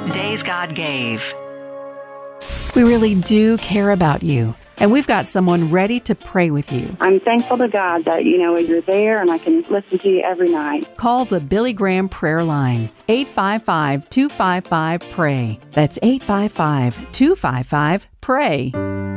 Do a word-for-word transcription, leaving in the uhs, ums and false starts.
Days God Gave. We really do care about you, and we've got someone ready to pray with you. I'm thankful to God that, you know, you're there and I can listen to you every night. Call the Billy Graham Prayer Line, eight five five, two five five, P R A Y. That's eight five five, two five five, P R A Y.